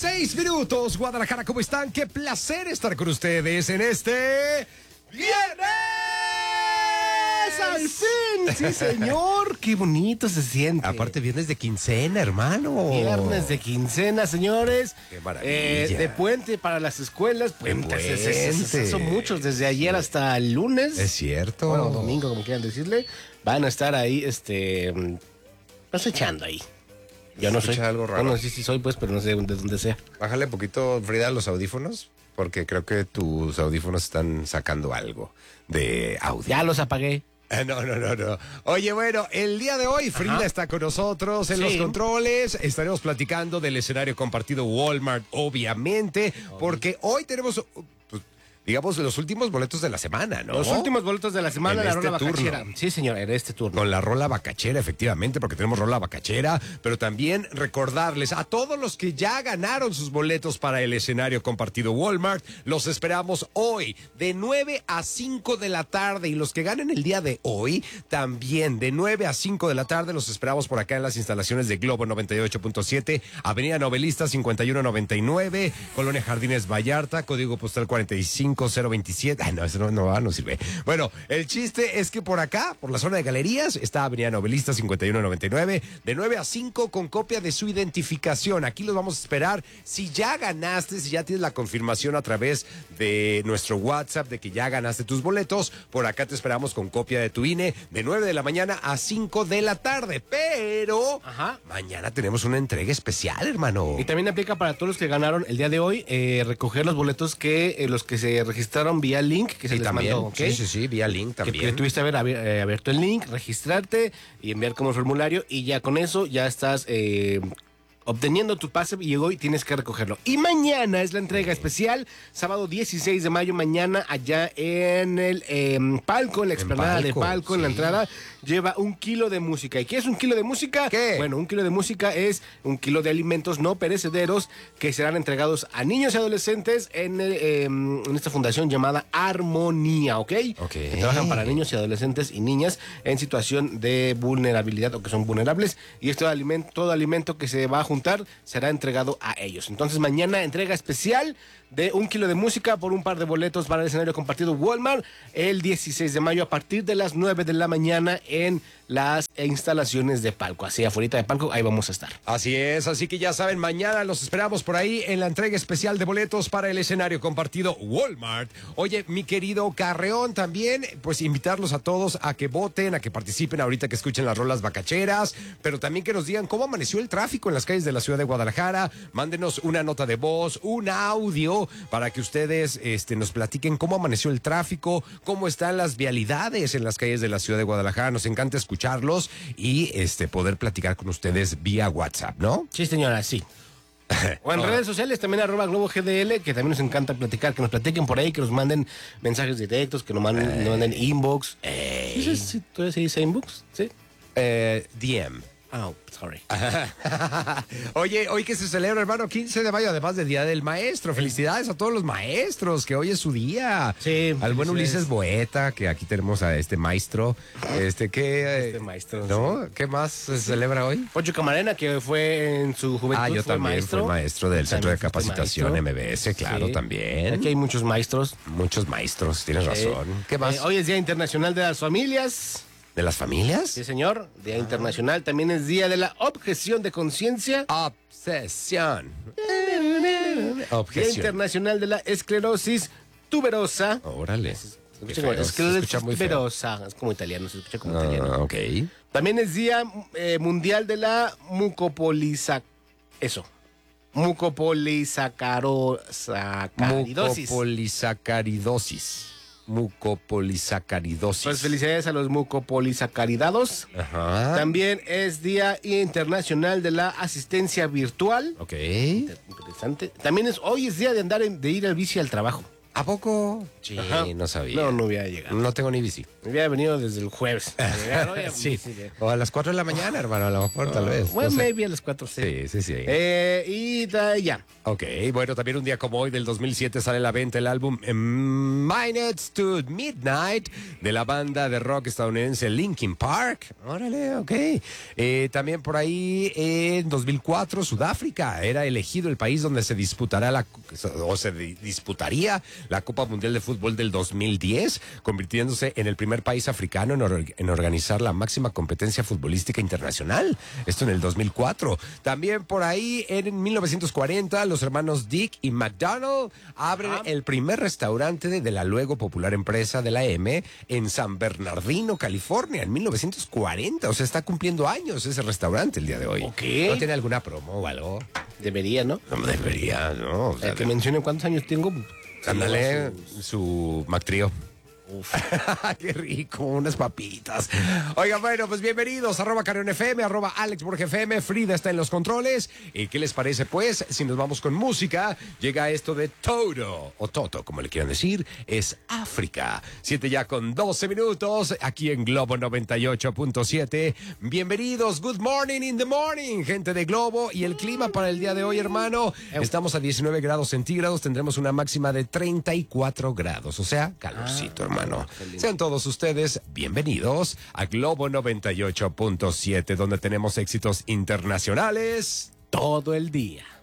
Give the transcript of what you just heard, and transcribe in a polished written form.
6 minutos, Guadalajara, ¿cómo están? Qué placer estar con ustedes en este viernes. ¡Al fin! Sí, señor. Qué bonito se siente. Aparte, viernes de quincena, hermano. Viernes de quincena, señores. Qué maravilla. De puente para las escuelas. Puentes. Son muchos, desde ayer hasta el lunes. Es cierto. Bueno, domingo, como quieran decirle. Van a estar ahí, cosechando ahí. Yo no soy. Algo raro. Bueno, sí soy, pues, pero no sé de dónde sea. Bájale un poquito, Frida, los audífonos, porque creo que tus audífonos están sacando algo de audio. Ya los apagué. No. Oye, bueno, el día de hoy Frida está con nosotros en los controles. Estaremos platicando del escenario compartido Walmart, obviamente, porque hoy tenemos, digamos, los últimos boletos de la semana, ¿no? Los últimos boletos de la semana, En la este rola bacachera. turno. Sí, señor, en este turno. Con la rola bacachera, efectivamente, porque tenemos rola bacachera, pero también recordarles a todos los que ya ganaron sus boletos para el escenario compartido Walmart, los esperamos hoy de 9 a 5 de la tarde, y los que ganen el día de hoy, también de 9 a 5 de la tarde, los esperamos por acá en las instalaciones de Globo 98.7, Avenida Novelista 5199, Colonia Jardines Vallarta, código postal 45027. Ay, no, eso no sirve. Bueno, el chiste es que por acá, por la zona de galerías, está Avenida Novelista 5199, de 9 a 5 con copia de su identificación. Aquí los vamos a esperar. Si ya ganaste, si ya tienes la confirmación a través de nuestro WhatsApp de que ya ganaste tus boletos, por acá te esperamos con copia de tu INE de 9 de la mañana a 5 de la tarde. Pero mañana tenemos una entrega especial, hermano. Y también aplica para todos los que ganaron el día de hoy, recoger los boletos que los que se registraron vía link, que se les también mandó, ¿ok? Sí, vía link también. Que tuviste abierto el link, registrarte y enviar como formulario, y ya con eso ya estás obteniendo tu pase, y hoy tienes que recogerlo. Y mañana es la entrega especial, sábado 16 de mayo, mañana allá en el palco, en la explanada de palco, en la entrada, lleva 1 kilo de música. ¿Y qué es 1 kilo de música? ¿Qué? Bueno, 1 kilo de música es 1 kilo de alimentos no perecederos que serán entregados a niños y adolescentes en esta fundación llamada Armonía, ¿ok? Que trabajan para niños y adolescentes y niñas en situación de vulnerabilidad o que son vulnerables, y todo alimento que se va a juntar será entregado a ellos. Entonces mañana entrega especial de 1 kilo de música por un par de boletos para el escenario compartido Walmart el 16 de mayo a partir de las 9 de la mañana en las instalaciones de palco. Así, afuera de palco, ahí vamos a estar. Así es, así que ya saben, mañana los esperamos por ahí en la entrega especial de boletos para el escenario compartido Walmart. Oye, mi querido Carreón, también, pues invitarlos a todos a que voten, a que participen ahorita que escuchen las rolas bacacheras, pero también que nos digan cómo amaneció el tráfico en las calles de la ciudad de Guadalajara. Mándenos una nota de voz, un audio, para que ustedes nos platiquen cómo amaneció el tráfico, cómo están las vialidades en las calles de la ciudad de Guadalajara. Nos encanta escucharlos y poder platicar con ustedes vía WhatsApp, ¿no? Sí, señora, sí. O en redes sociales también @GloboGDL, que también nos encanta platicar, que nos platiquen por ahí, que nos manden mensajes directos, que nos manden inbox. ¿Sí, ¿Tú se dice inbox? Sí. DM. Oh, sorry. Oye, hoy que se celebra, hermano, 15 de mayo, además del Día del Maestro. Felicidades a todos los maestros, que hoy es su día. Sí. Al buen Ulises Boeta, que aquí tenemos a este maestro. Maestro. ¿No? Sí. ¿Qué más se celebra hoy? Pocho Camarena, que fue en su juventud. Yo también fui maestro del Centro de Capacitación MBS, claro, sí. También. Aquí hay muchos maestros. Muchos maestros, tienes razón. ¿Qué más? Hoy es Día Internacional de las Familias. ¿De las familias? Sí, señor. Día Internacional. También es Día de la Objeción de Conciencia. Obsesión. Día Internacional de la Esclerosis Tuberosa. Órale. Esclerosis tuberosa. Es como italiano, se escucha como italiano. Ok. También es Día Mundial de la Mucopolisacaridosis. Mucopolisacaridosis. Pues felicidades a los mucopolisacaridados. Ajá. También es Día Internacional de la Asistencia Virtual. Ok. Interesante. También hoy es día de ir al bici al trabajo. ¿A poco? Sí, no sabía. No hubiera llegado. No tengo ni bici. Me hubiera venido desde el jueves. Sí. O a las 4 de la mañana, hermano, a lo mejor, tal vez. Bueno, No sé. maybe a las 4, sí. Sí. Ya. Ok, bueno, también un día como hoy del 2007 sale a la venta el álbum Minutes to Midnight de la banda de rock estadounidense Linkin Park. Órale, ok. También por ahí en 2004 Sudáfrica era elegido el país donde se disputaría la Copa Mundial de Fútbol del 2010, convirtiéndose en el primer país africano en organizar la máxima competencia futbolística internacional. Esto en el 2004. También por ahí en 1940 los hermanos Dick y McDonald abren el primer restaurante de la luego popular empresa de la M en San Bernardino, California, en 1940. O sea, está cumpliendo años ese restaurante el día de hoy. Ok. ¿No tiene alguna promo o algo? Debería, ¿no? No debería, ¿no? O sea, Que mencione cuántos años tengo. ándale, su McTrío. Uf. Qué rico, unas papitas. Oigan, bueno, pues bienvenidos, @CarrionFM, @AlexBorgFM, Frida está en los controles. ¿Y qué les parece, pues, si nos vamos con música? Llega esto de Toto, o Toto, como le quieran decir, es África. 7 ya con 12 minutos, aquí en Globo 98.7. Bienvenidos, good morning in the morning, gente de Globo. Y el clima para el día de hoy, hermano, estamos a 19 grados centígrados, tendremos una máxima de 34 grados, o sea, calorcito, hermano. Sean todos ustedes bienvenidos a Globo 98.7, donde tenemos éxitos internacionales Todo el día.